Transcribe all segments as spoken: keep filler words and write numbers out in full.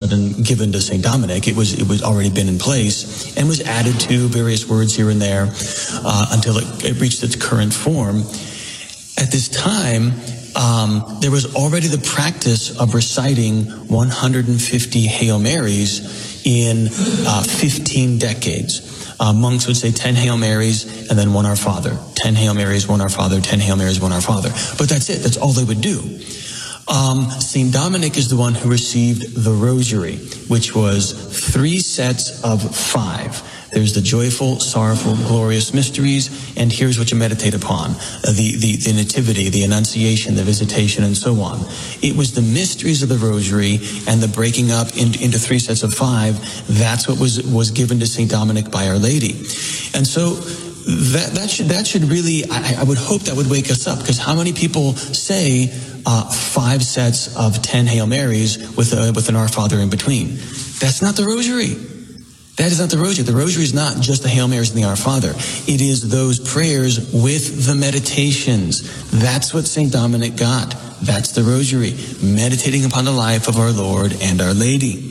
sudden given to Saint Dominic. It was it was already been in place and was added to various words here and there uh, until it, it reached its current form. At this time, um, there was already the practice of reciting one hundred fifty Hail Marys in uh, fifteen decades. Uh, monks would say ten Hail Marys and then one Our Father. ten Hail Marys, one Our Father, ten Hail Marys, one Our Father. But that's it. That's all they would do. Um, Saint Dominic is the one who received the Rosary, which was three sets of five. There's the joyful, sorrowful, glorious mysteries, and here's what you meditate upon. Uh, the, the, the Nativity, the Annunciation, the Visitation, and so on. It was the mysteries of the Rosary and the breaking up in, into three sets of five. That's what was, was given to Saint Dominic by Our Lady. And so that, that should, that should really, I, I would hope that would wake us up, because how many people say uh, five sets of ten Hail Marys with, a, with an Our Father in between? That's not the Rosary. That is not the Rosary. The Rosary is not just the Hail Marys and the Our Father. It is those prayers with the meditations. That's what Saint Dominic got. That's the Rosary, meditating upon the life of our Lord and Our Lady.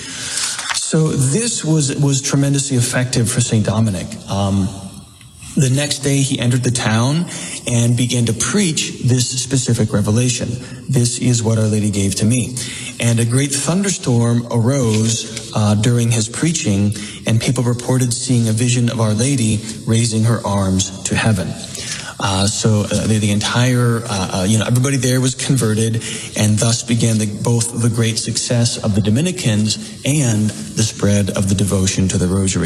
So this was was tremendously effective for Saint Dominic. Um, the next day he entered the town and began to preach this specific revelation. This is what Our Lady gave to me. And a great thunderstorm arose uh, during his preaching, and people reported seeing a vision of Our Lady raising her arms to heaven. Uh, so uh, the, the entire, uh, uh, you know, everybody there was converted, and thus began the, both the great success of the Dominicans and the spread of the devotion to the Rosary.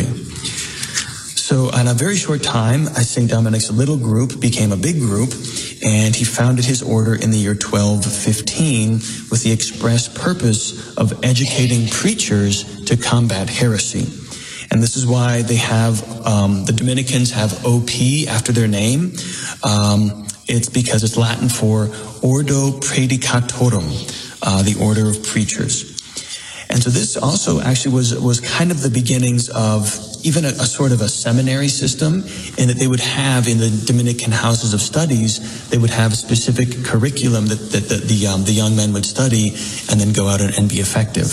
So in a very short time, Saint Dominic's little group became a big group, and he founded his order in the year twelve fifteen with the express purpose of educating preachers to combat heresy. And this is why they have, um, the Dominicans have O P after their name. Um, it's because it's Latin for Ordo Praedicatorum, uh, the order of preachers. And so this also actually was, was kind of the beginnings of even a, a sort of a seminary system, in that they would have in the Dominican houses of studies, they would have a specific curriculum that, that, that the, um, the young men would study and then go out and, and be effective.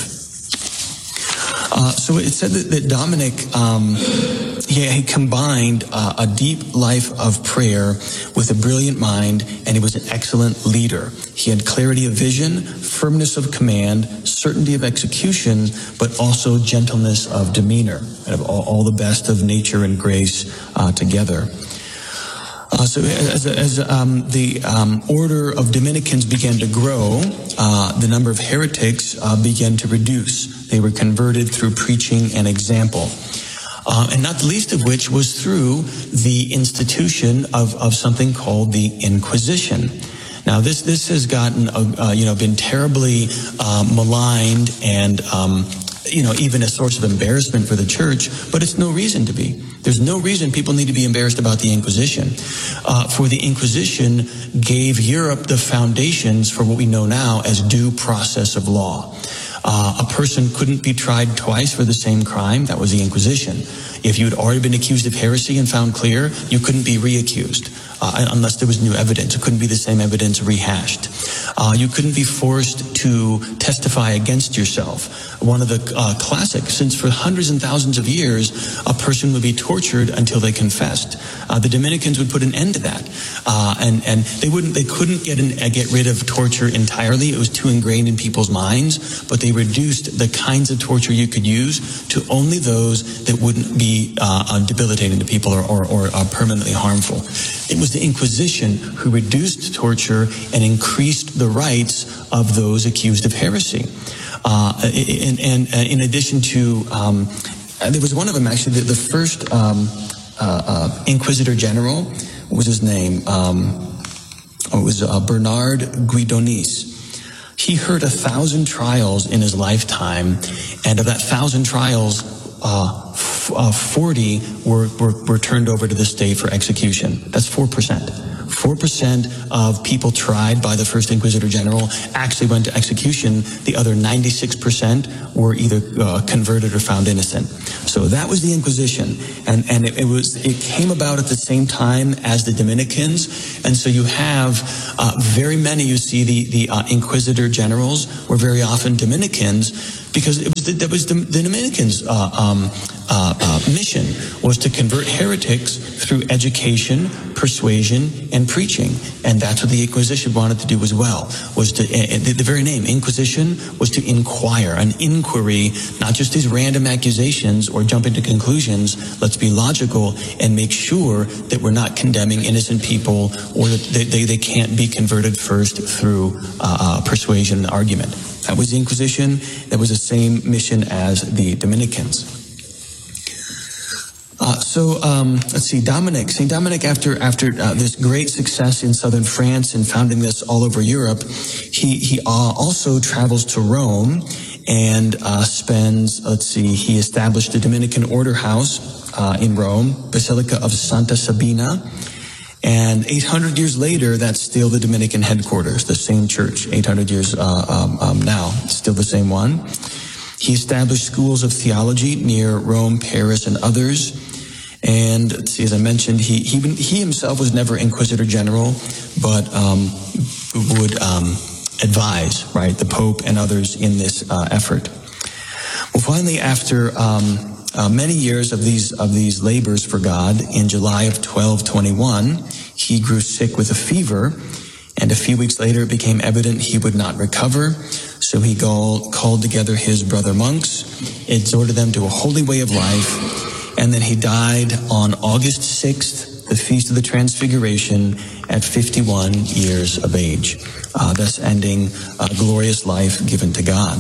Uh, so it said that, that Dominic, um, he, he combined uh, a deep life of prayer with a brilliant mind, and he was an excellent leader. He had clarity of vision, firmness of command, certainty of execution, but also gentleness of demeanor, and of all, all the best of nature and grace uh, together. Uh, so as, as um, the um, order of Dominicans began to grow, uh, the number of heretics uh, began to reduce. They were converted through preaching and example. Uh, and not the least of which was through the institution of, of something called the Inquisition. Now, this this has gotten, uh, you know, been terribly uh, maligned and, um, you know, even a source of embarrassment for the church, but it's no reason to be. There's no reason people need to be embarrassed about the Inquisition. Uh, for the Inquisition gave Europe the foundations for what we know now as due process of law. Uh, a person couldn't be tried twice for the same crime. That was the Inquisition. If you had already been accused of heresy and found clear, you couldn't be reaccused. Uh, unless there was new evidence. It couldn't be the same evidence rehashed. Uh, you couldn't be forced to testify against yourself. One of the uh, classics, since for hundreds and thousands of years, a person would be tortured until they confessed. Uh, the Dominicans would put an end to that, uh, and and they wouldn't, they couldn't get an, uh, get rid of torture entirely. It was too ingrained in people's minds. But they reduced the kinds of torture you could use to only those that wouldn't be uh, debilitating to people or or, or uh, permanently harmful. It was the Inquisition who reduced torture and increased the rights of those accused of heresy. Uh, and, and, and in addition to, um, there was one of them actually, the, the first um, uh, uh, Inquisitor General, what was his name? Um, it was uh, Bernard Guidonis. He heard a thousand trials in his lifetime, and of that thousand trials, uh, f- uh, forty were, were, were turned over to the state for execution. That's four percent. four percent of people tried by the first Inquisitor General actually went to execution. The other ninety-six percent were either uh, converted or found innocent. So that was the Inquisition. And, and it, it was, it came about at the same time as the Dominicans. And so you have uh, very many, you see the, the uh, Inquisitor Generals were very often Dominicans, because it was the, that was the, the Dominicans' uh, um, uh, uh, mission was to convert heretics through education, persuasion, and preaching, and that's what the Inquisition wanted to do as well. Was to uh, the, the very name Inquisition was to inquire, an inquiry, not just these random accusations or jumping to conclusions. Let's be logical and make sure that we're not condemning innocent people, or that they they, they can't be converted first through uh, uh, persuasion and argument. That was the Inquisition. That was the same mission as the Dominicans. Uh, so um, let's see, Dominic. Saint Dominic, after after uh, this great success in southern France and founding this all over Europe, he he uh, also travels to Rome and uh, spends. Let's see, he established the Dominican Order House uh, in Rome, Basilica of Santa Sabina. And eight hundred years later, that's still the Dominican headquarters, the same church, eight hundred years uh, um, um, now, still the same one. He established schools of theology near Rome, Paris, and others. And let's see, as I mentioned, he he, he himself was never Inquisitor General, but um, would um, advise, right, the Pope and others in this uh, effort. Well, finally, after um, Uh, many years of these of these labors for God, in July of twelve twenty-one, he grew sick with a fever, and a few weeks later it became evident he would not recover. So he called, called together his brother monks, exhorted them to a holy way of life, and then he died on August sixth, the Feast of the Transfiguration, at fifty-one years of age, uh, thus ending a glorious life given to God.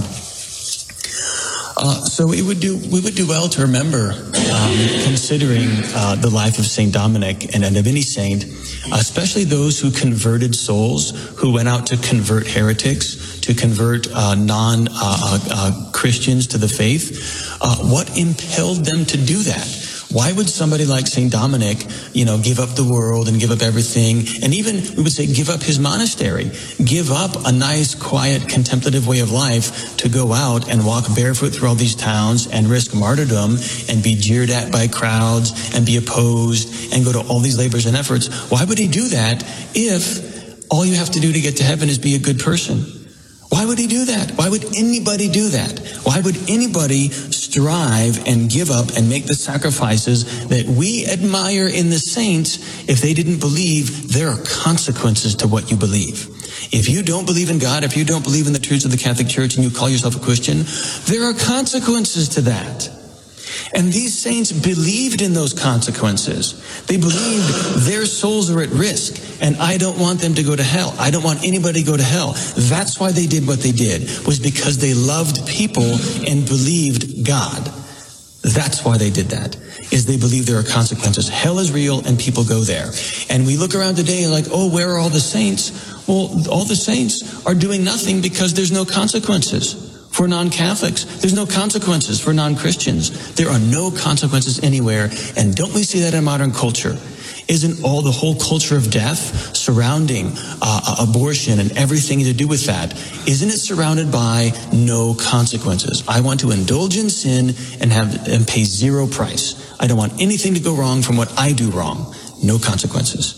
Uh, so we would do we would do well to remember, um, considering uh, the life of Saint Dominic and, and of any saint, especially those who converted souls, who went out to convert heretics, to convert uh, non-Christians uh, uh, to the faith. Uh, what impelled them to do that? Why would somebody like Saint Dominic, you know, give up the world and give up everything, and even, we would say, give up his monastery, give up a nice, quiet, contemplative way of life to go out and walk barefoot through all these towns and risk martyrdom and be jeered at by crowds and be opposed and go to all these labors and efforts? Why would he do that if all you have to do to get to heaven is be a good person? Why would he do that? Why would anybody do that? Why would anybody strive and give up and make the sacrifices that we admire in the saints if they didn't believe there are consequences to what you believe? If you don't believe in God, if you don't believe in the truths of the Catholic Church and you call yourself a Christian, there are consequences to that. And these saints believed in those consequences. They believed their souls are at risk, and I don't want them to go to hell. I don't want anybody to go to hell. That's why they did what they did, was because they loved people and believed God. That's why they did that, is they believe there are consequences. Hell is real, and people go there. And we look around today like, oh, where are all the saints? Well, all the saints are doing nothing because there's no consequences. For non-Catholics, there's no consequences. For non-Christians, there are no consequences anywhere. And don't we see that in modern culture? Isn't all the whole culture of death surrounding uh, abortion and everything to do with that, isn't it surrounded by no consequences? I want to indulge in sin and have and pay zero price. I don't want anything to go wrong from what I do wrong. No consequences.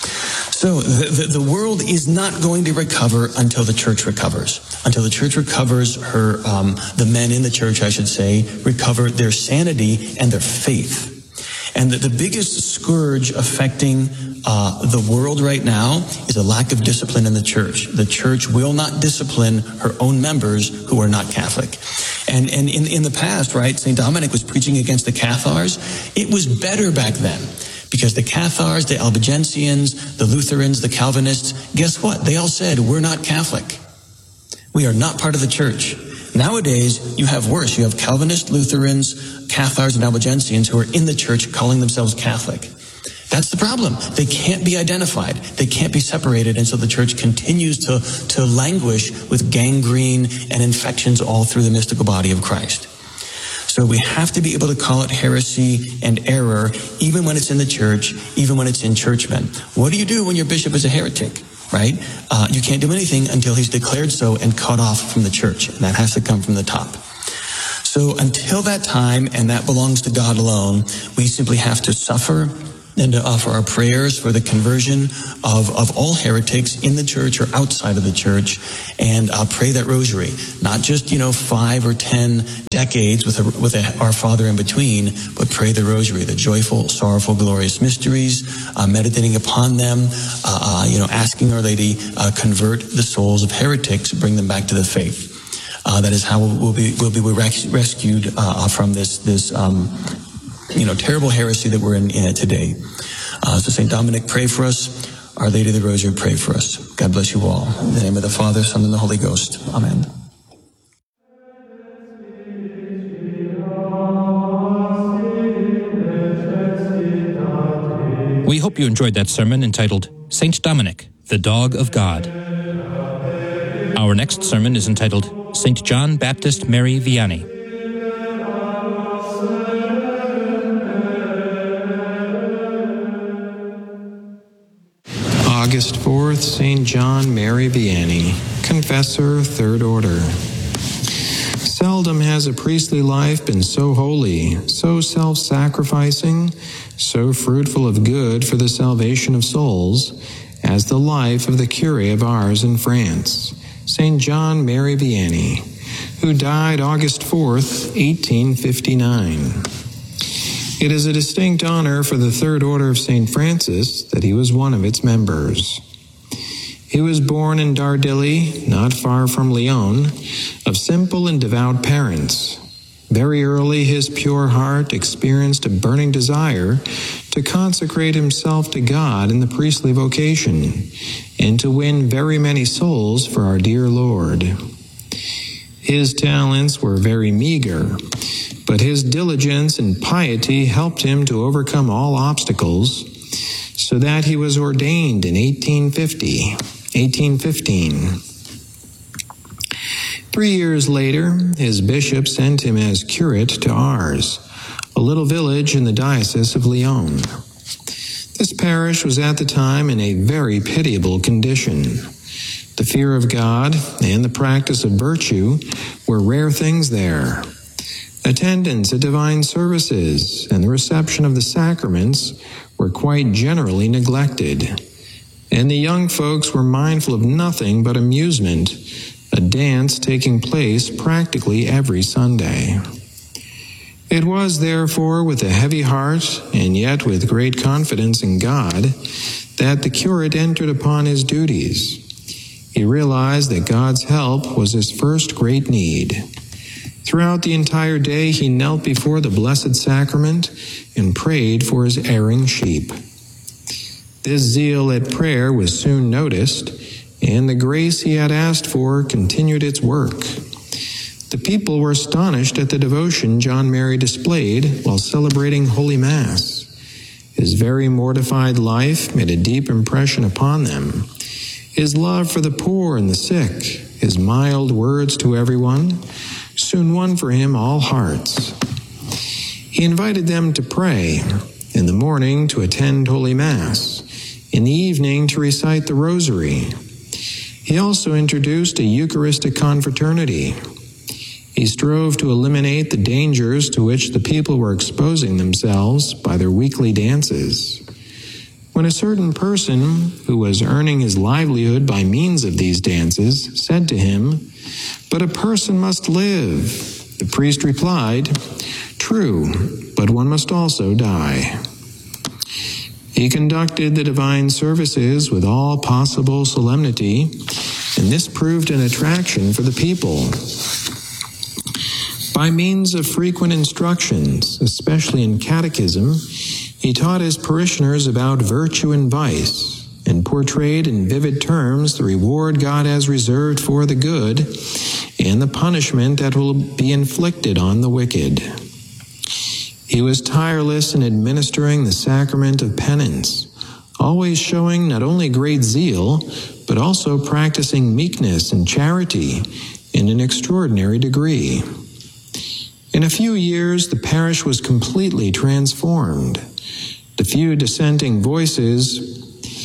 So the, the, the world is not going to recover until the church recovers. Until the church recovers her, um, the men in the church, I should say, recover their sanity and their faith. And the, the biggest scourge affecting uh, the world right now is a lack of discipline in the church. The church will not discipline her own members who are not Catholic. And, and in, in the past, right, Saint Dominic was preaching against the Cathars. It was better back then. Because the Cathars, the Albigensians, the Lutherans, the Calvinists, guess what? They all said, we're not Catholic. We are not part of the church. Nowadays, you have worse. You have Calvinists, Lutherans, Cathars, and Albigensians who are in the church calling themselves Catholic. That's the problem. They can't be identified. They can't be separated. And so the church continues to, to languish with gangrene and infections all through the mystical body of Christ. So we have to be able to call it heresy and error, even when it's in the church, even when it's in churchmen. What do you do when your bishop is a heretic, right? Uh, you can't do anything until he's declared so and cut off from the church. And that has to come from the top. So until that time, and that belongs to God alone, we simply have to suffer and to offer our prayers for the conversion of, of all heretics in the church or outside of the church, and uh, pray that rosary. Not just, you know, five or ten decades with, a, with a, our Father in between, but pray the rosary, the joyful, sorrowful, glorious mysteries, uh, meditating upon them, uh, uh, you know, asking Our Lady, uh, convert the souls of heretics, bring them back to the faith. Uh, that is how we'll be, we'll be res- rescued uh, from this, this um, you know, terrible heresy that we're in, in today. Uh, so Saint Dominic, pray for us. Our Lady of the Rosary, pray for us. God bless you all. In the name of the Father, Son, and the Holy Ghost. Amen. We hope you enjoyed that sermon entitled Saint Dominic, the Dog of God. Our next sermon is entitled Saint John Baptist Mary Vianney. August fourth, Saint John Mary Vianney, Confessor, Third Order. Seldom has a priestly life been so holy, so self-sacrificing, so fruitful of good for the salvation of souls, as the life of the curé of Ars in France, Saint John Mary Vianney, who died August fourth, eighteen fifty-nine. It is a distinct honor for the Third Order of Saint Francis that he was one of its members. He was born in Dardilly, not far from Lyon, of simple and devout parents. Very early, his pure heart experienced a burning desire to consecrate himself to God in the priestly vocation and to win very many souls for our dear Lord. His talents were very meager, but his diligence and piety helped him to overcome all obstacles, so that he was ordained in eighteen fifty, eighteen fifteen. Three years later, his bishop sent him as curate to Ars, a little village in the diocese of Lyon. This parish was at the time in a very pitiable condition. The fear of God and the practice of virtue were rare things there. Attendance at divine services and the reception of the sacraments were quite generally neglected, and the young folks were mindful of nothing but amusement, a dance taking place practically every Sunday. It was, therefore, with a heavy heart, and yet with great confidence in God, that the curate entered upon his duties. He realized that God's help was his first great need. Throughout the entire day, he knelt before the Blessed Sacrament and prayed for his erring sheep. This zeal at prayer was soon noticed, and the grace he had asked for continued its work. The people were astonished at the devotion John Mary displayed while celebrating Holy Mass. His very mortified life made a deep impression upon them. His love for the poor and the sick, his mild words to everyone, soon won for him all hearts. He invited them to pray, in the morning to attend Holy Mass, in the evening to recite the Rosary. He also introduced a Eucharistic confraternity. He strove to eliminate the dangers to which the people were exposing themselves by their weekly dances. When a certain person, who was earning his livelihood by means of these dances, said to him, "But a person must live," the priest replied, "True, but one must also die." He conducted the divine services with all possible solemnity, and this proved an attraction for the people. By means of frequent instructions, especially in catechism, he taught his parishioners about virtue and vice, and portrayed in vivid terms the reward God has reserved for the good and the punishment that will be inflicted on the wicked. He was tireless in administering the sacrament of penance, always showing not only great zeal, but also practicing meekness and charity in an extraordinary degree. In a few years, the parish was completely transformed. The few dissenting voices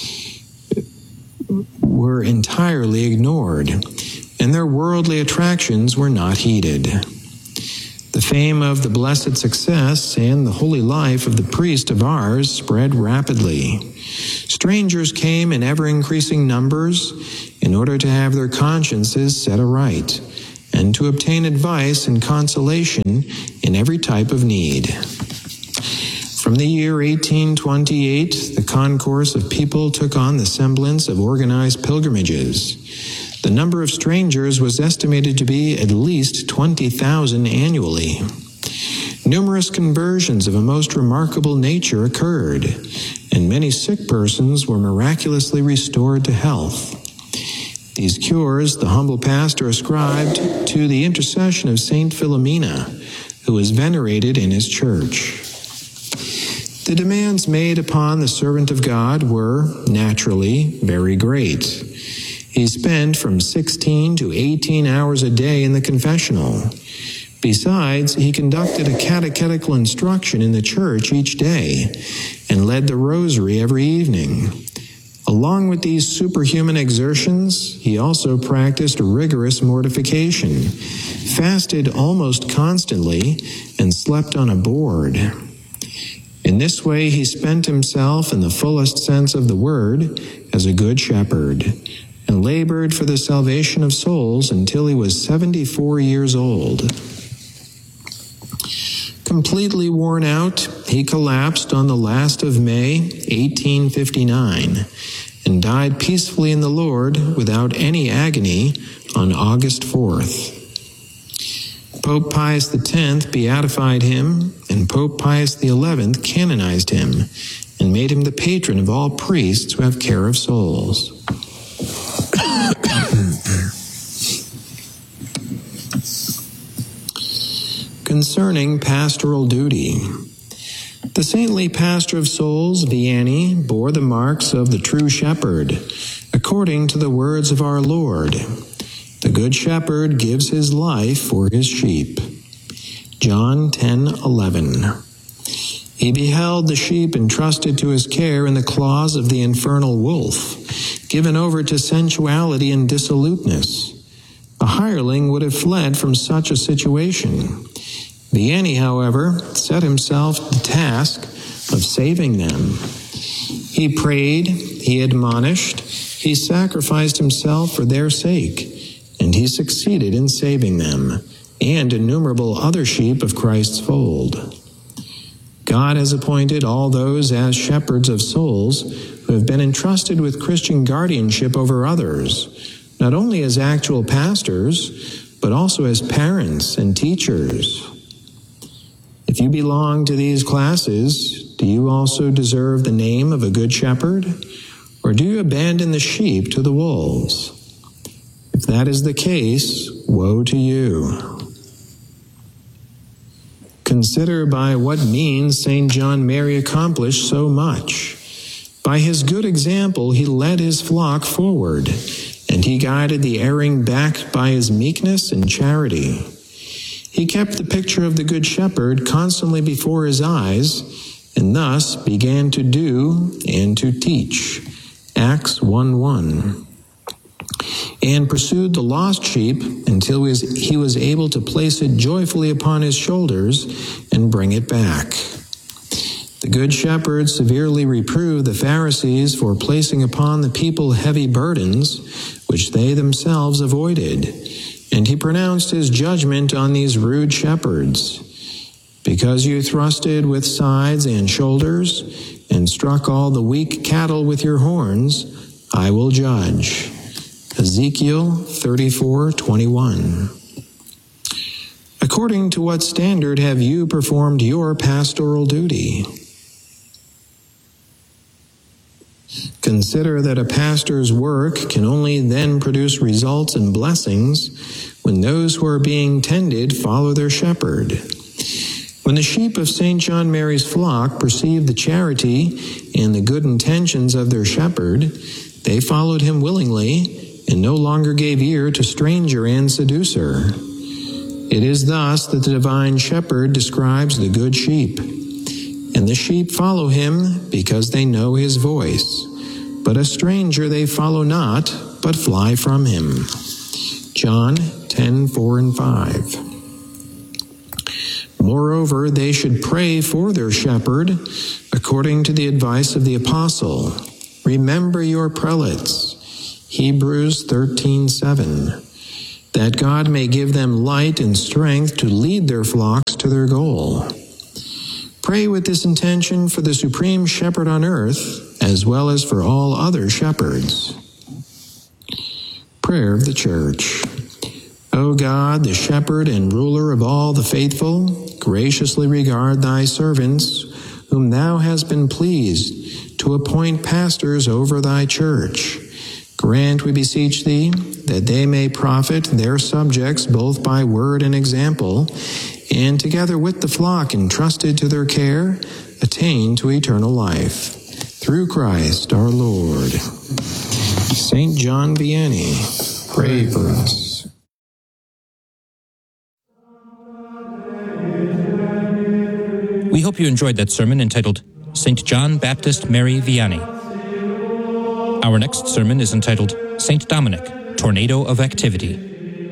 were entirely ignored, and their worldly attractions were not heeded. The fame of the blessed success and the holy life of the priest of Ars spread rapidly. Strangers came in ever-increasing numbers in order to have their consciences set aright and to obtain advice and consolation in every type of need. From the year eighteen twenty-eight, the concourse of people took on the semblance of organized pilgrimages. The number of strangers was estimated to be at least twenty thousand annually. Numerous conversions of a most remarkable nature occurred, and many sick persons were miraculously restored to health. These cures the humble pastor ascribed to the intercession of Saint Philomena, who was venerated in his church. The demands made upon the servant of God were, naturally, very great. He spent from sixteen to eighteen hours a day in the confessional. Besides, he conducted a catechetical instruction in the church each day and led the rosary every evening. Along with these superhuman exertions, he also practiced rigorous mortification, fasted almost constantly, and slept on a board. In this way, he spent himself in the fullest sense of the word as a good shepherd, and labored for the salvation of souls until he was seventy-four years old. Completely worn out, he collapsed on the last of May, eighteen fifty-nine, and died peacefully in the Lord without any agony on August fourth. Pope Pius the tenth beatified him, and Pope Pius the eleventh canonized him and made him the patron of all priests who have care of souls. Concerning pastoral duty, the saintly pastor of souls, Vianney, bore the marks of the true shepherd, according to the words of our Lord. The good shepherd gives his life for his sheep. John ten eleven. He beheld the sheep entrusted to his care in the claws of the infernal wolf, given over to sensuality and dissoluteness. A hireling would have fled from such a situation. Vianney, however, set himself the task of saving them. He prayed, he admonished, he sacrificed himself for their sake, and he succeeded in saving them and innumerable other sheep of Christ's fold. God has appointed all those as shepherds of souls who have been entrusted with Christian guardianship over others, not only as actual pastors, but also as parents and teachers. If you belong to these classes, do you also deserve the name of a good shepherd, or do you abandon the sheep to the wolves? If that is the case, woe to you. Consider by what means Saint John Mary accomplished so much. By his good example, he led his flock forward, and he guided the erring back by his meekness and charity. He kept the picture of the Good Shepherd constantly before his eyes, and thus began to do and to teach. Acts one one. And pursued the lost sheep until he was able to place it joyfully upon his shoulders and bring it back. The Good Shepherd severely reproved the Pharisees for placing upon the people heavy burdens, which they themselves avoided, and he pronounced his judgment on these rude shepherds. Because you thrusted with sides and shoulders, and struck all the weak cattle with your horns, I will judge. Ezekiel thirty-four twenty-one. According to what standard have you performed your pastoral duty? Consider that a pastor's work can only then produce results and blessings when those who are being tended follow their shepherd. When the sheep of Saint John Mary's flock perceived the charity and the good intentions of their shepherd, they followed him willingly and no longer gave ear to stranger and seducer. It is thus that the divine shepherd describes the good sheep. And the sheep follow him because they know his voice. But a stranger they follow not, but fly from him. John ten, four and five. Moreover, they should pray for their shepherd, according to the advice of the apostle. Remember your prelates. Hebrews thirteen, seven. That God may give them light and strength to lead their flocks to their goal. Pray with this intention for the supreme shepherd on earth, as well as for all other shepherds. Prayer of the Church. O God, the shepherd and ruler of all the faithful, graciously regard thy servants, whom thou hast been pleased to appoint pastors over thy church. Grant, we beseech thee, that they may profit their subjects both by word and example, and together with the flock entrusted to their care, attain to eternal life. Through Christ our Lord. Saint John Vianney, pray for us. We hope you enjoyed that sermon entitled Saint John Baptist Mary Vianney. Our next sermon is entitled Saint Dominic, Tornado of Activity.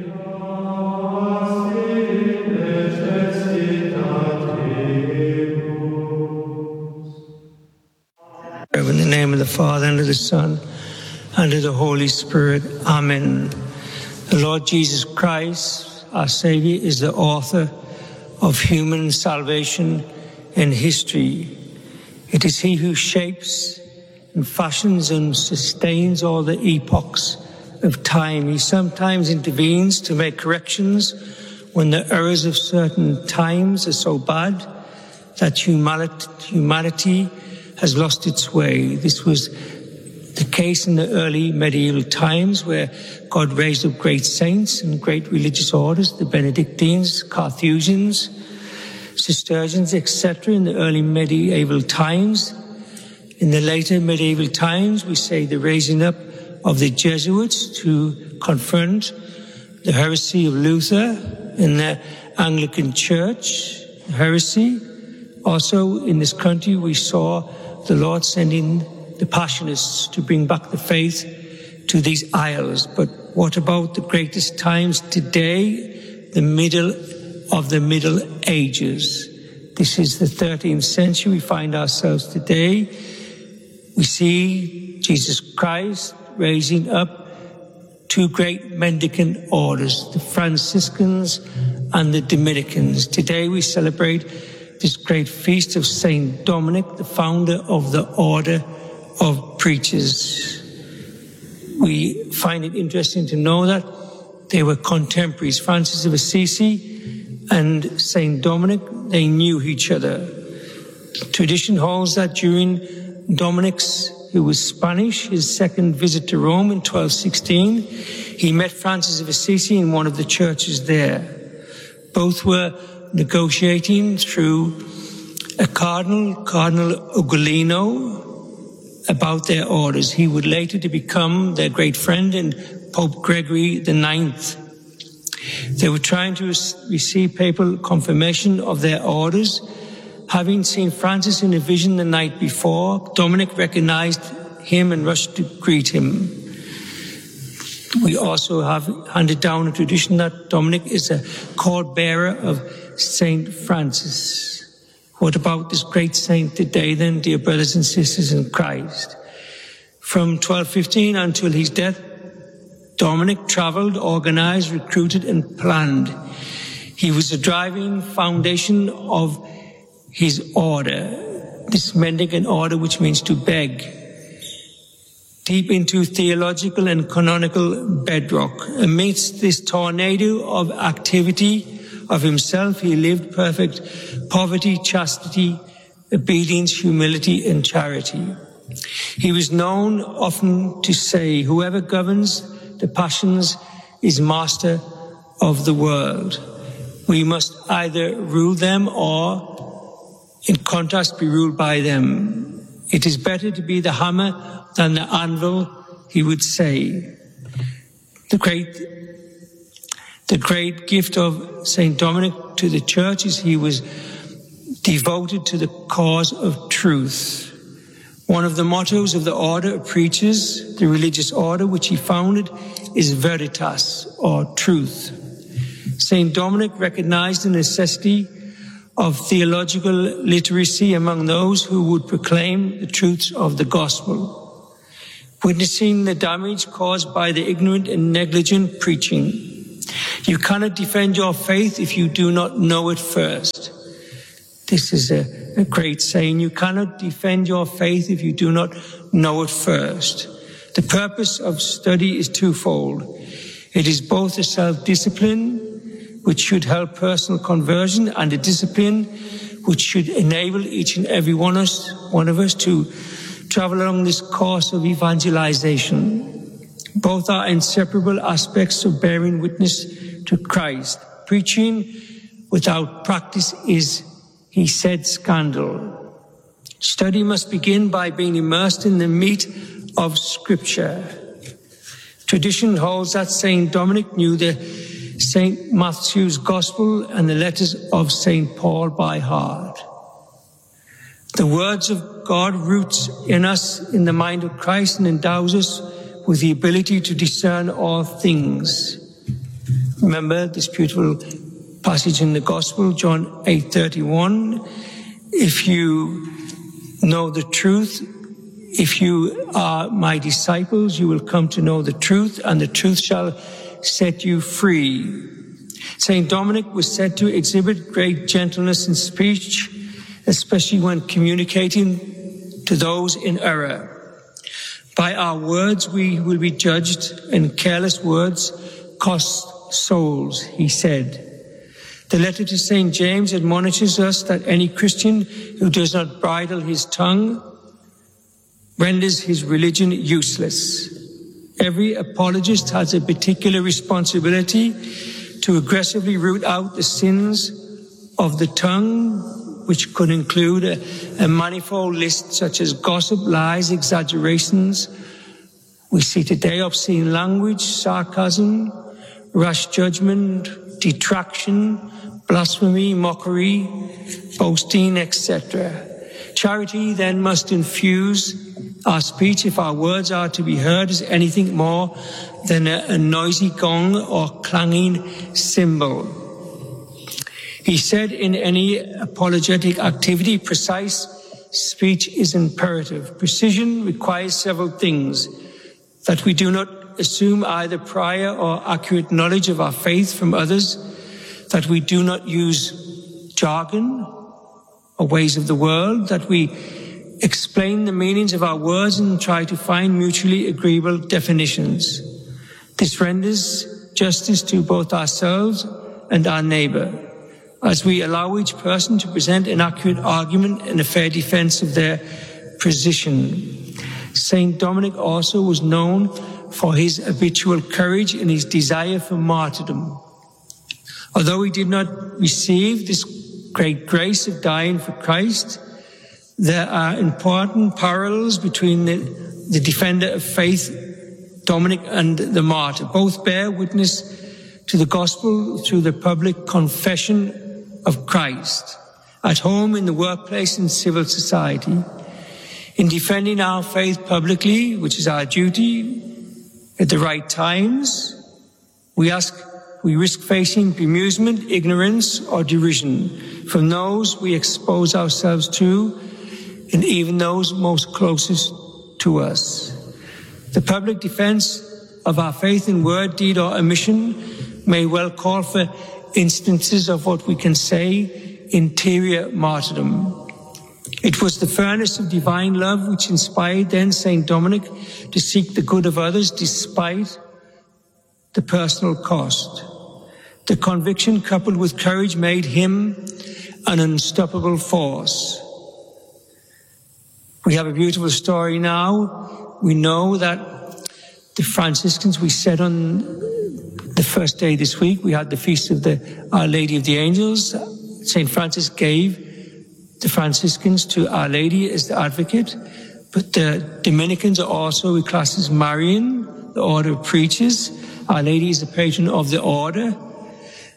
In the name of the Father, and of the Son, and of the Holy Spirit. Amen. The Lord Jesus Christ, our Savior, is the author of human salvation and history. It is he who shapes and fashions and sustains all the epochs of time. He sometimes intervenes to make corrections when the errors of certain times are so bad that humanity, humanity has lost its way. This was the case in the early medieval times, where God raised up great saints and great religious orders, the Benedictines, Carthusians, Cistercians, et cetera, in the early medieval times. In the later medieval times, we say the raising up of the Jesuits to confront the heresy of Luther in the Anglican Church, heresy. Also, in this country, we saw the Lord sending the Passionists to bring back the faith to these isles. But what about the greatest times today, the middle of the Middle Ages? This is the thirteenth century we find ourselves today. We see Jesus Christ raising up two great mendicant orders, the Franciscans and the Dominicans. Today we celebrate this great feast of Saint Dominic, the founder of the Order of Preachers. We find it interesting to know that they were contemporaries. Francis of Assisi and Saint Dominic, they knew each other. Tradition holds that during Dominic's, who was Spanish, his second visit to Rome in twelve sixteen, he met Francis of Assisi in one of the churches there. Both were negotiating through a cardinal, Cardinal Ugolino, about their orders. He would later to become their great friend and Pope Gregory the Ninth. They were trying to receive papal confirmation of their orders. Having seen Francis in a vision the night before, Dominic recognized him and rushed to greet him. We also have handed down a tradition that Dominic is a cord bearer of Saint Francis. What about this great saint today then, dear brothers and sisters in Christ? From twelve fifteen until his death, Dominic traveled, organized, recruited, and planned. He was the driving foundation of his order, this mendicant order, which means to beg, deep into theological and canonical bedrock. Amidst this tornado of activity of himself, he lived perfect poverty, chastity, obedience, humility, and charity. He was known often to say, whoever governs the passions is master of the world. We must either rule them or, in contrast, be ruled by them. It is better to be the hammer than the anvil, he would say. The great The great gift of Saint Dominic to the Church is he was devoted to the cause of truth. One of the mottos of the order of preachers, the religious order which he founded, is veritas, or truth. Saint Dominic recognized the necessity of theological literacy among those who would proclaim the truths of the gospel, witnessing the damage caused by the ignorant and negligent preaching. You cannot defend your faith if you do not know it first. This is a, a great saying. You cannot defend your faith if you do not know it first. The purpose of study is twofold. It is both a self-discipline, which should help personal conversion, and a discipline which should enable each and every one of us, one of us to travel along this course of evangelization. Both are inseparable aspects of bearing witness to Christ. Preaching without practice is, he said, scandal. Study must begin by being immersed in the meat of Scripture. Tradition holds that Saint Dominic knew the Saint Matthew's Gospel and the letters of Saint Paul by heart. The words of God roots in us in the mind of Christ and endows us with the ability to discern all things. Remember this beautiful passage in the Gospel, John eight thirty-one. If you know the truth, if you are my disciples, you will come to know the truth, and the truth shall set you free. Saint Dominic was said to exhibit great gentleness in speech, especially when communicating to those in error. By our words we will be judged, and careless words cost souls, he said. The letter to Saint James admonishes us that any Christian who does not bridle his tongue renders his religion useless. Every apologist has a particular responsibility to aggressively root out the sins of the tongue, which could include a, a manifold list such as gossip, lies, exaggerations. We see today obscene language, sarcasm, rash judgment, detraction, blasphemy, mockery, boasting, et cetera. Charity then must infuse our speech if our words are to be heard as anything more than a, a noisy gong or clanging cymbal. He said in any apologetic activity, precise speech is imperative. Precision requires several things: that we do not assume either prior or accurate knowledge of our faith from others, that we do not use jargon or ways of the world, that we explain the meanings of our words and try to find mutually agreeable definitions. This renders justice to both ourselves and our neighbor, as we allow each person to present an accurate argument and a fair defense of their position. Saint Dominic also was known for his habitual courage and his desire for martyrdom. Although he did not receive this great grace of dying for Christ, there are important parallels between the, the defender of faith, Dominic, and the martyr. Both bear witness to the gospel through the public confession of Christ, at home, in the workplace, in civil society. In defending our faith publicly, which is our duty, at the right times, we ask, we risk facing bemusement, ignorance, or derision from those we expose ourselves to, and even those most closest to us. The public defense of our faith in word, deed, or omission may well call for instances of what we can say interior martyrdom. It was the furnace of divine love which inspired then Saint Dominic to seek the good of others despite the personal cost. The conviction coupled with courage made him an unstoppable force. We have a beautiful story now. We know that the Franciscans, we said on the first day this week, we had the feast of the Our Lady of the Angels. Saint Francis gave the Franciscans to Our Lady as the advocate, but the Dominicans are also classed as Marian, the order of preachers. Our Lady is the patron of the order.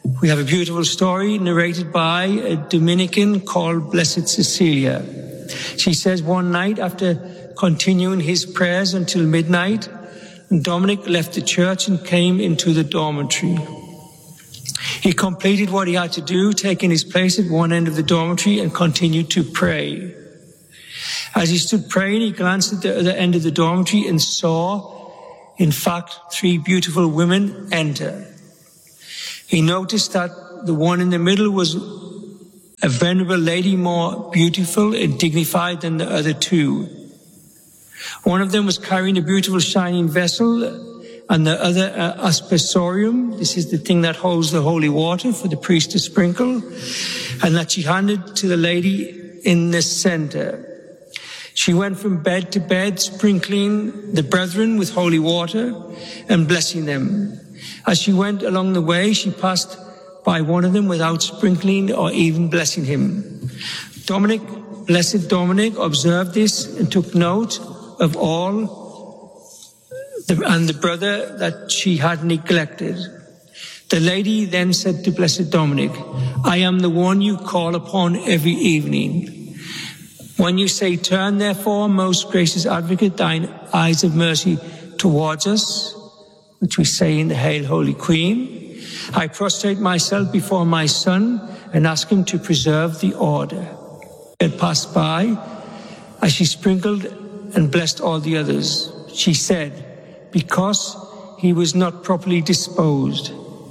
We have a beautiful story narrated by a Dominican called Blessed Cecilia. She says one night, after continuing his prayers until midnight, Dominic left the church and came into the dormitory. He completed what he had to do, taking his place at one end of the dormitory, and continued to pray. As he stood praying, he glanced at the other end of the dormitory and saw, in fact, three beautiful women enter. He noticed that the one in the middle was a venerable lady, more beautiful and dignified than the other two. One of them was carrying a beautiful shining vessel, and the other uh, aspersorium. This is the thing that holds the holy water for the priest to sprinkle, and that she handed to the lady in the center. She went from bed to bed, sprinkling the brethren with holy water and blessing them. As she went along the way, she passed by one of them without sprinkling or even blessing him. Dominic, blessed Dominic, observed this and took note of all the, and the brother that she had neglected. The lady then said to Blessed Dominic, I am the one you call upon every evening. When you say, turn therefore, most gracious advocate, thine eyes of mercy towards us, which we say in the Hail, Holy Queen, I prostrate myself before my Son and ask him to preserve the order. It passed by as she sprinkled and blessed all the others. She said, because he was not properly disposed.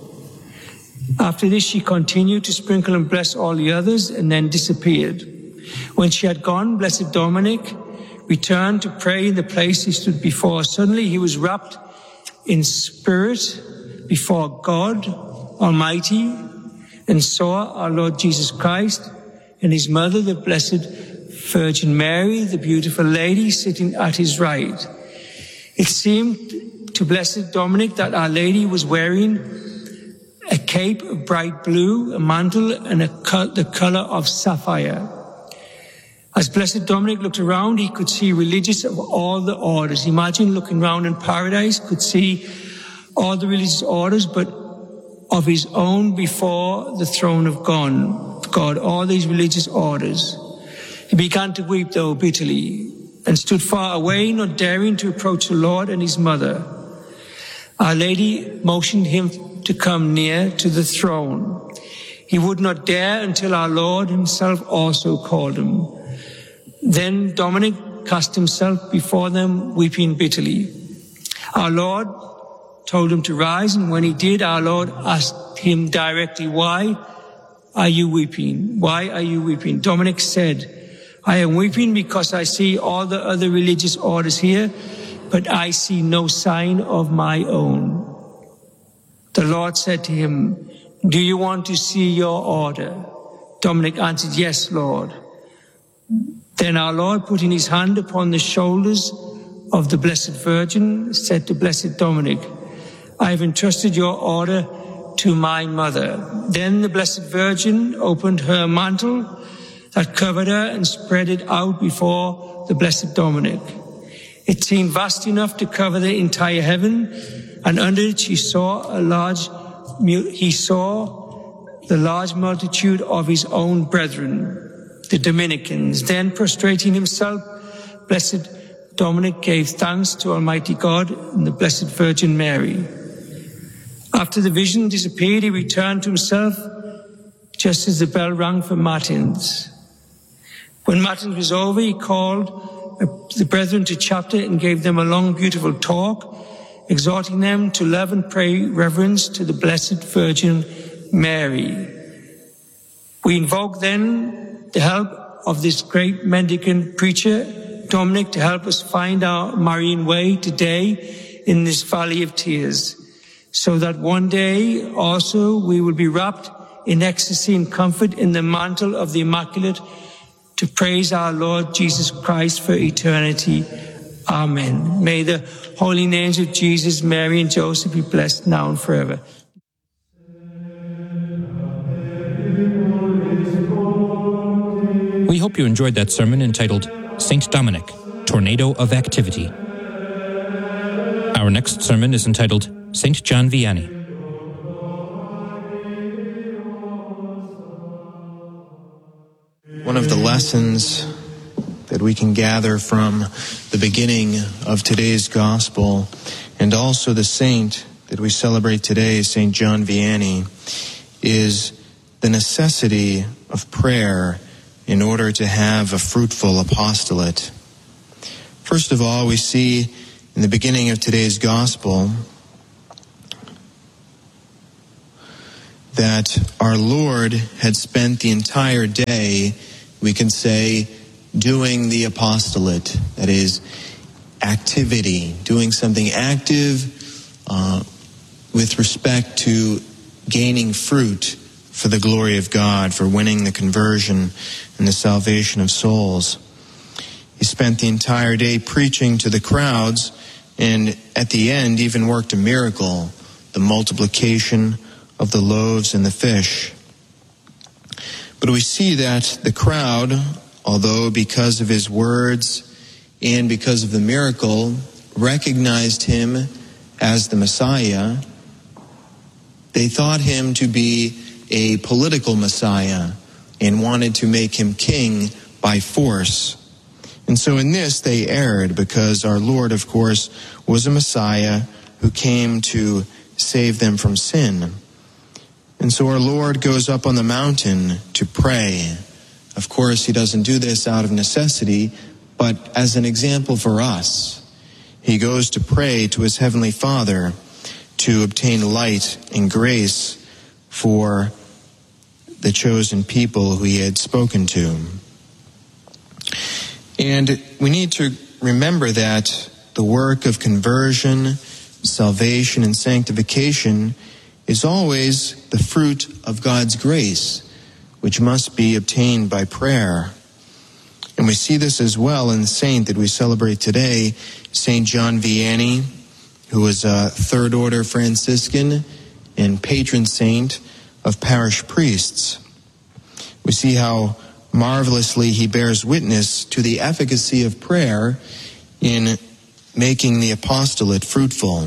After this, she continued to sprinkle and bless all the others and then disappeared. When she had gone, Blessed Dominic returned to pray in the place he stood before. Suddenly he was wrapped in spirit before God Almighty and saw our Lord Jesus Christ and his mother, the Blessed Virgin Mary, the beautiful lady, sitting at his right. It seemed to Blessed Dominic that Our Lady was wearing a cape of bright blue, a mantle, and a co- the color of sapphire. As Blessed Dominic looked around, he could see religious of all the orders. Imagine looking around in paradise, could see all the religious orders, but of his own before the throne of God, God, all these religious orders. He began to weep, though, bitterly, and stood far away, not daring to approach the Lord and his mother. Our Lady motioned him to come near to the throne. He would not dare until our Lord himself also called him. Then Dominic cast himself before them, weeping bitterly. Our Lord told him to rise, and when he did, our Lord asked him directly, why are you weeping? Why are you weeping? Dominic said, I am weeping because I see all the other religious orders here, but I see no sign of my own. The Lord said to him, do you want to see your order? Dominic answered, yes, Lord. Then our Lord, putting his hand upon the shoulders of the Blessed Virgin, said to Blessed Dominic, I have entrusted your order to my mother. Then the Blessed Virgin opened her mantle that covered her and spread it out before the Blessed Dominic. It seemed vast enough to cover the entire heaven, and under it she saw a large, he saw the large multitude of his own brethren, the Dominicans. Then prostrating himself, Blessed Dominic gave thanks to Almighty God and the Blessed Virgin Mary. After the vision disappeared, he returned to himself just as the bell rang for Matins. When Matins was over, he called the brethren to chapter and gave them a long, beautiful talk, exhorting them to love and pray reverence to the Blessed Virgin Mary. We invoke then the help of this great mendicant preacher, Dominic, to help us find our Marian way today in this valley of tears, so that one day also we will be wrapped in ecstasy and comfort in the mantle of the Immaculate to praise our Lord Jesus Christ for eternity. Amen. May the holy names of Jesus, Mary, and Joseph be blessed now and forever. We hope you enjoyed that sermon entitled Saint Dominic, Tornado of Activity. Our next sermon is entitled Saint John Vianney. One of the lessons that we can gather from the beginning of today's gospel, and also the saint that we celebrate today, Saint John Vianney, is the necessity of prayer in order to have a fruitful apostolate. First of all, we see in the beginning of today's gospel that our Lord had spent the entire day, we can say, doing the apostolate, that is, activity, doing something active uh, with respect to gaining fruit for the glory of God, for winning the conversion and the salvation of souls. He spent the entire day preaching to the crowds, and at the end even worked a miracle, the multiplication of the loaves and the fish. But we see that the crowd, although because of his words and because of the miracle, recognized him as the Messiah, they thought him to be a political Messiah and wanted to make him king by force. And so in this they erred, because our Lord, of course, was a Messiah who came to save them from sin. And so our Lord goes up on the mountain to pray. Of course, he doesn't do this out of necessity, but as an example for us. He goes to pray to his heavenly Father to obtain light and grace for the chosen people who he had spoken to. And we need to remember that the work of conversion, salvation, and sanctification is always the fruit of God's grace, which must be obtained by prayer. And we see this as well in the saint that we celebrate today, Saint John Vianney, who was a third order Franciscan and patron saint of parish priests. We see how marvelously he bears witness to the efficacy of prayer in making the apostolate fruitful.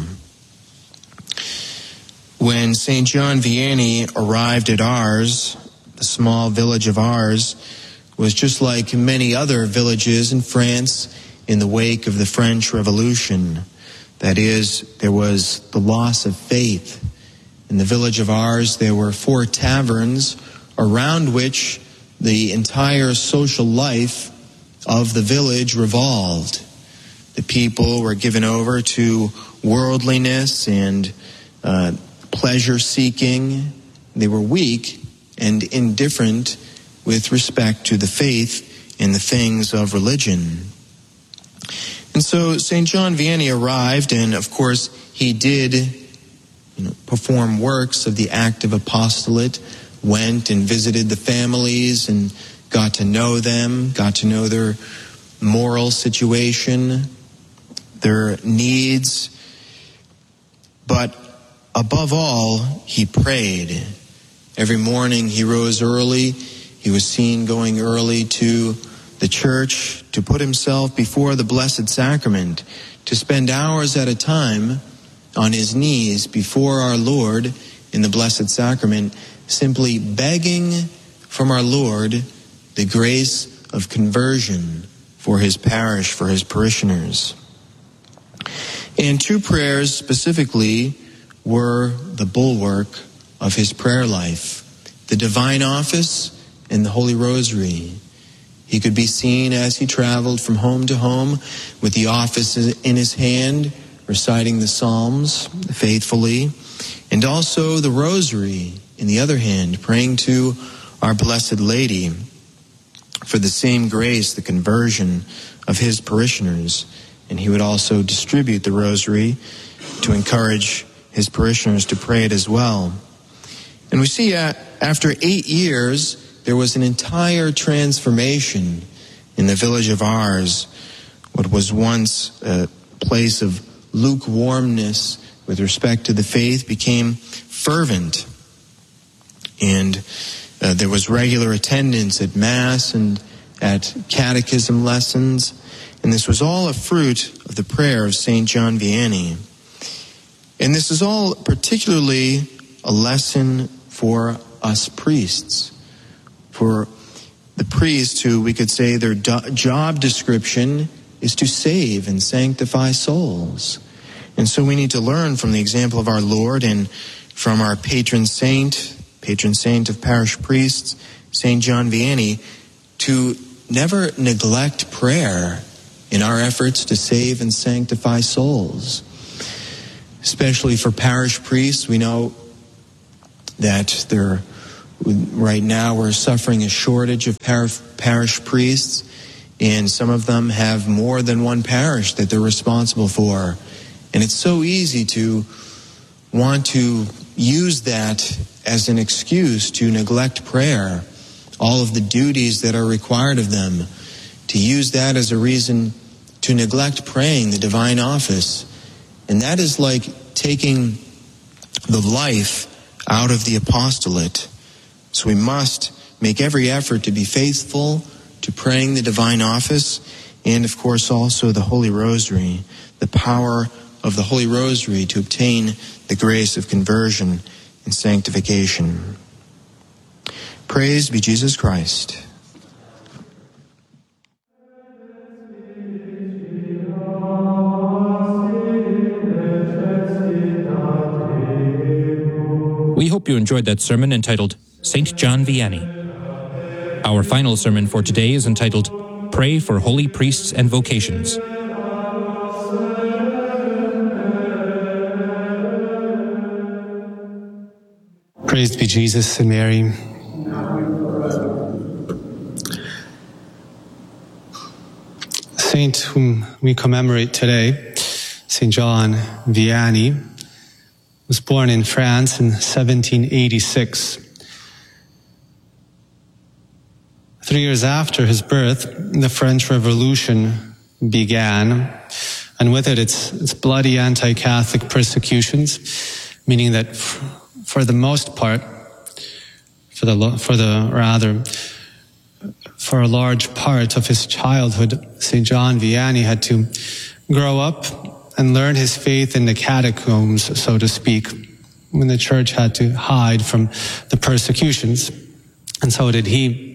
When Saint John Vianney arrived at Ars, the small village of Ars was just like many other villages in France in the wake of the French Revolution. That is, there was the loss of faith. In the village of Ars, there were four taverns around which the entire social life of the village revolved. The people were given over to worldliness and uh, pleasure-seeking. They were weak and indifferent with respect to the faith and the things of religion. And so Saint John Vianney arrived, and of course he did you know, perform works of the active apostolate, went and visited the families and got to know them, got to know their moral situation, their needs. But above all, he prayed. Every morning he rose early. He was seen going early to the church to put himself before the Blessed Sacrament, to spend hours at a time on his knees before our Lord in the Blessed Sacrament, simply begging from our Lord the grace of conversion for his parish, for his parishioners. And two prayers specifically were the bulwark of his prayer life: the Divine Office and the Holy Rosary. He could be seen as he traveled from home to home with the office in his hand, reciting the Psalms faithfully, and also the Rosary in the other hand, praying to our Blessed Lady for the same grace, the conversion of his parishioners. And he would also distribute the Rosary to encourage his parishioners to pray it as well. And we see uh, after eight years, there was an entire transformation in the village of Ars. What was once a place of lukewarmness with respect to the faith became fervent. And uh, there was regular attendance at Mass and at catechism lessons. And this was all a fruit of the prayer of Saint John Vianney. And this is all particularly a lesson for us priests. For the priests who we could say their do- job description is to save and sanctify souls. And so we need to learn from the example of our Lord and from our patron saint, patron saint of parish priests, Saint John Vianney, to never neglect prayer in our efforts to save and sanctify souls. Especially for parish priests, we know that there, right now we're suffering a shortage of par- parish priests, and some of them have more than one parish that they're responsible for. And it's so easy to want to use that as an excuse to neglect prayer, all of the duties that are required of them, to use that as a reason to neglect praying the divine office. And that is like taking the life out of the apostolate. So we must make every effort to be faithful to praying the divine office, and of course also the Holy Rosary, the power of the Holy Rosary to obtain the grace of conversion and sanctification. Praise be Jesus Christ. We hope you enjoyed that sermon entitled Saint John Vianney. Our final sermon for today is entitled Pray for Holy Priests and Vocations. Praised be Jesus and Mary. The saint whom we commemorate today, Saint John Vianney, was born in France in seventeen eighty-six. Three years after his birth, the French Revolution began, and with it its, its bloody anti-Catholic persecutions, meaning that f- for the most part, for the for the rather, for a large part of his childhood, Saint John Vianney had to grow up and learn his faith in the catacombs, so to speak, when the church had to hide from the persecutions. And so did he.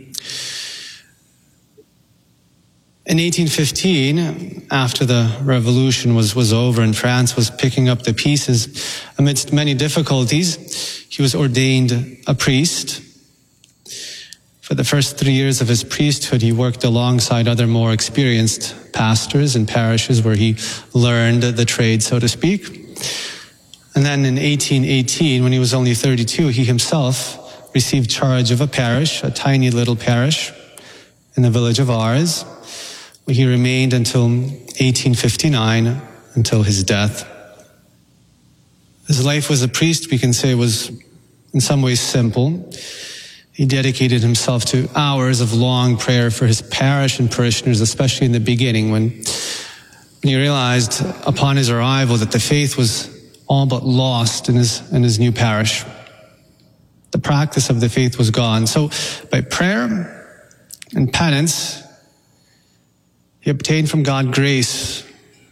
In eighteen fifteen, after the revolution was, was over and France was picking up the pieces, amidst many difficulties, he was ordained a priest. For the first three years of his priesthood, he worked alongside other more experienced pastors in parishes where he learned the trade, so to speak. And then in eighteen eighteen, when he was only thirty-two, he himself received charge of a parish, a tiny little parish in the village of Ars, where he remained until eighteen fifty-nine, until his death. His life as a priest, we can say, was in some ways simple. He dedicated himself to hours of long prayer for his parish and parishioners, especially in the beginning when, when he realized upon his arrival that the faith was all but lost in his, in his new parish. The practice of the faith was gone. So by prayer and penance, he obtained from God grace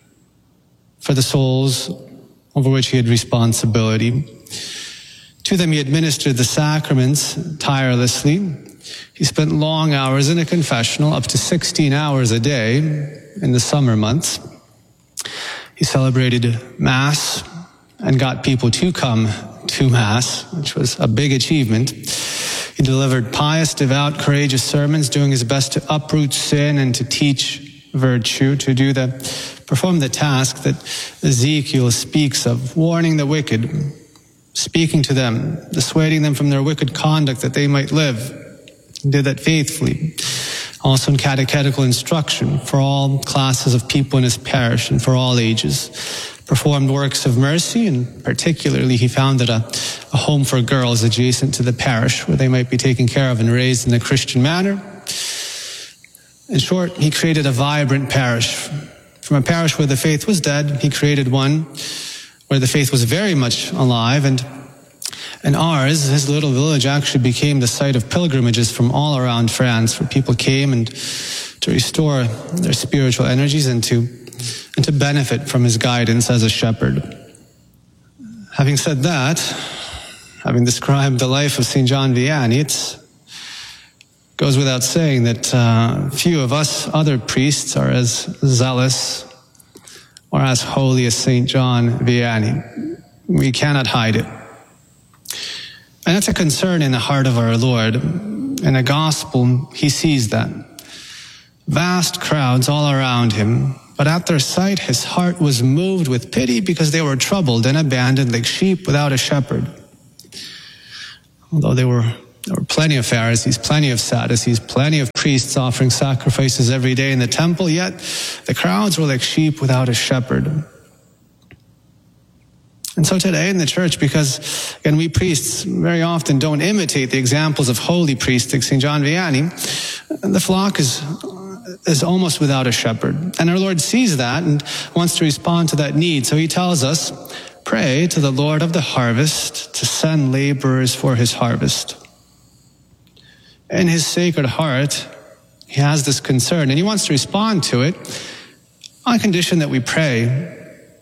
for the souls over which he had responsibility. To them he administered the sacraments tirelessly. He spent long hours in a confessional, up to sixteen hours a day in the summer months. He celebrated Mass and got people to come to Mass, which was a big achievement. He delivered pious, devout, courageous sermons, doing his best to uproot sin and to teach virtue, to do the, perform the task that Ezekiel speaks of, warning the wicked, speaking to them, dissuading them from their wicked conduct that they might live. He did that faithfully. Also in catechetical instruction for all classes of people in his parish and for all ages. Performed works of mercy, and particularly he founded a, a home for girls adjacent to the parish where they might be taken care of and raised in a Christian manner. In short, he created a vibrant parish. From a parish where the faith was dead, he created one where the faith was very much alive, and and ours, his little village, actually became the site of pilgrimages from all around France, where people came and to restore their spiritual energies and to and to benefit from his guidance as a shepherd. Having said that, having described the life of Saint John Vianney, it's goes without saying that uh, few of us other priests are as zealous or as holy as Saint John Vianney. We cannot hide it. And that's a concern in the heart of our Lord. In the gospel, he sees that. Vast crowds all around him, but at their sight his heart was moved with pity because they were troubled and abandoned like sheep without a shepherd. Although there were, there were plenty of Pharisees, plenty of Sadducees, plenty of priests offering sacrifices every day in the temple, yet the crowds were like sheep without a shepherd. And so today in the church, because again, we priests very often don't imitate the examples of holy priests like Saint John Vianney, the flock is, is almost without a shepherd. And our Lord sees that and wants to respond to that need. So he tells us, pray to the Lord of the harvest to send laborers for his harvest. In his sacred heart, he has this concern and he wants to respond to it on condition that we pray.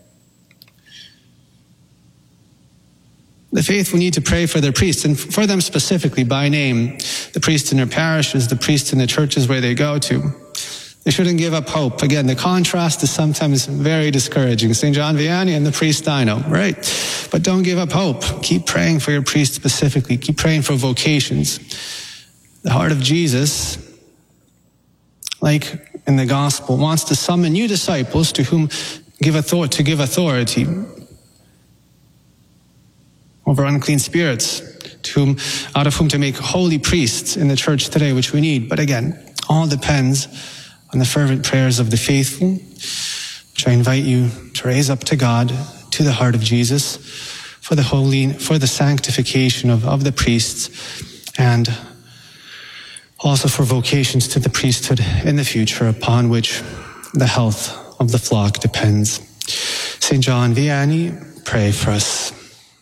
The faithful need to pray for their priests, and for them specifically by name. The priests in their parishes, the priests in the churches where they go to. They shouldn't give up hope. Again, the contrast is sometimes very discouraging. Saint John Vianney and the priest Dino, right? But don't give up hope. Keep praying for your priest specifically. Keep praying for vocations. The heart of Jesus, like in the gospel, wants to summon new disciples to whom give authority, to give authority over unclean spirits, to whom, out of whom to make holy priests in the church today, which we need. But again, all depends on the fervent prayers of the faithful, which I invite you to raise up to God, to the heart of Jesus, for the holy, for the sanctification of, of the priests, and also for vocations to the priesthood in the future, upon which the health of the flock depends. Saint John Vianney, pray for us.